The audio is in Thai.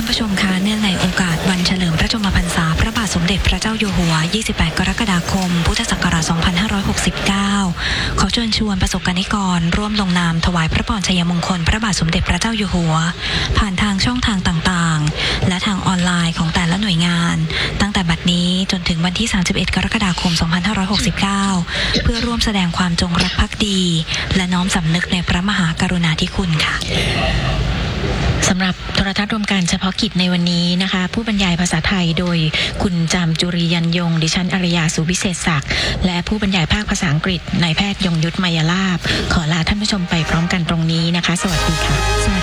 ผู้ชมคะเนื่องในโอกาสวันเฉลิมพระชนมพรรษาพระบาทสมเด็จพระเจ้าอยู่หัว 28 กรกฎาคม พุทธศักราช 2569 ขอเชิญชวนประสบกนิกรร่วมลงนามถวายพระพรชัยมงคลพระบาทสมเด็จพระเจ้าอยู่หัวผ่านทางช่องทางต่างๆและทางออนไลน์ของแต่ละหน่วยงานตั้งแต่บัดนี้จนถึงวันที่ 31 กรกฎาคม 2569 เพื่อร่วมแสดงความจงรักภักดีและน้อมสำนึกในพระมหากรุณาธิคุณค่ะสำหรับโทรทัศน์รวมการเฉพาะกิจในวันนี้นะคะผู้บรรยายภาษาไทยโดยคุณจามจุรียันยงดิฉันอารยาสุวิเศษศักดิ์และผู้บรรยายภาคภาษาอังกฤษนายแพทย์ยงยุทธมายาลาภขอลาท่านผู้ชมไปพร้อมกันตรงนี้นะคะสวัสดีค่ะ